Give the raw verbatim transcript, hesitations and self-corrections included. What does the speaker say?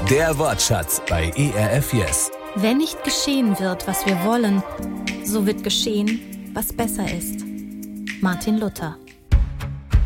Der Wortschatz bei E R F Yes. Wenn nicht geschehen wird, was wir wollen, so wird geschehen, was besser ist. Martin Luther.